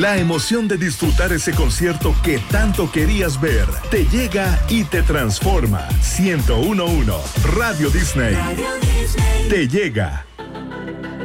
La emoción de disfrutar ese concierto que tanto querías ver te llega y te transforma. 101.1 Radio Disney. Te llega.